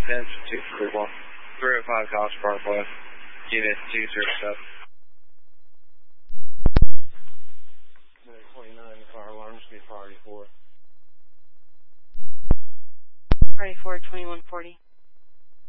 10-2-3-1. 305 College Parkway. Unit 207. 29, the fire alarm should be priority 4. Priority 4, 2140.